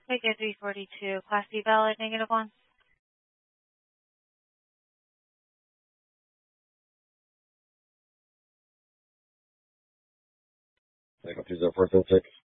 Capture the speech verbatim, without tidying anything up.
Ticket three forty-two, Class D valid, negative one. Take up two zero four seven six.